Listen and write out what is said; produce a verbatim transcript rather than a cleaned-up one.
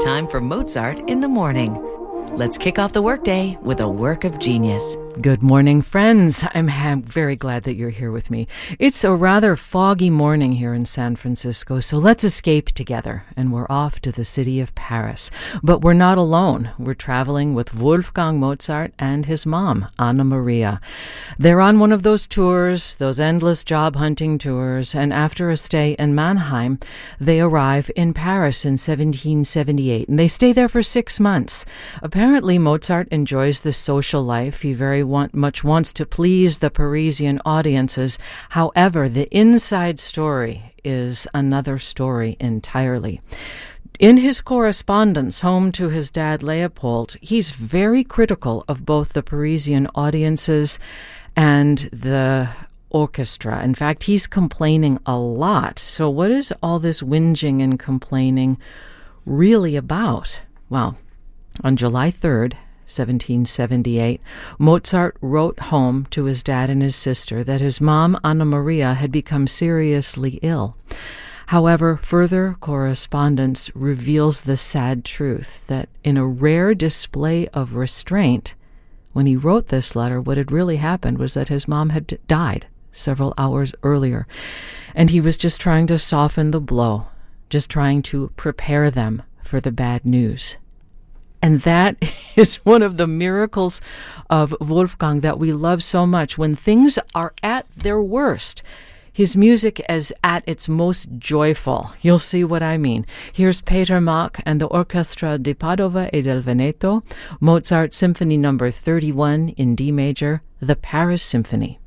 time for Mozart in the morning. Let's kick off the workday with a work of genius. Good morning, friends. I'm ha- very glad that you're here with me. It's a rather foggy morning here in San Francisco, so let's escape together. And we're off to the city of Paris. But we're not alone. We're traveling with Wolfgang Mozart and his mom, Anna Maria. They're on one of those tours, those endless job hunting tours, and after a stay in Mannheim, they arrive in Paris in seventeen seventy-eight, and they stay there for six months. Apparently, Mozart enjoys the social life. He very want, much wants to please the Parisian audiences. However, the inside story is another story entirely. In his correspondence home to his dad, Leopold, he's very critical of both the Parisian audiences and the orchestra. In fact, he's complaining a lot. So what is all this whinging and complaining really about? Well, on July third, seventeen seventy-eight, Mozart wrote home to his dad and his sister that his mom, Anna Maria, had become seriously ill. However, further correspondence reveals the sad truth that in a rare display of restraint, when he wrote this letter, what had really happened was that his mom had died several hours earlier, and he was just trying to soften the blow, just trying to prepare them for the bad news. And that is one of the miracles of Wolfgang that we love so much. When things are at their worst, his music is at its most joyful. You'll see what I mean. Here's Peter Mach and the Orchestra di Padova e del Veneto, Mozart Symphony number thirty-one in D major, the Paris Symphony.